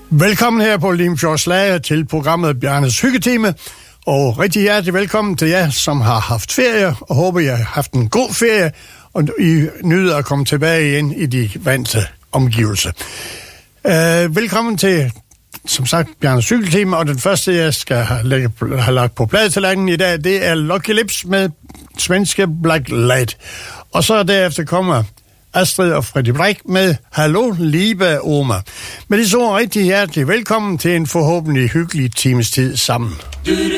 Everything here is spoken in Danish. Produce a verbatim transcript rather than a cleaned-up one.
Velkommen her på Limfjords Lager til programmet Bjarnes Hyggetime, og rigtig hjertelig velkommen til jer, som har haft ferie, og håber, jeg har haft en god ferie, og I nyder at komme tilbage igen i de vante omgivelser. Uh, velkommen til, som sagt, Bjarnes Hyggetime, og den første, jeg skal have, lægge, have lagt på pladetallerkenen i dag, det er Lucky Lips med svenske Black Light. Og så derefter kommer Astrid og Freddy Breck med Hallo, liebe Oma. Med disse ord rigtig hjertelig velkommen til en forhåbentlig hyggelig times tid sammen.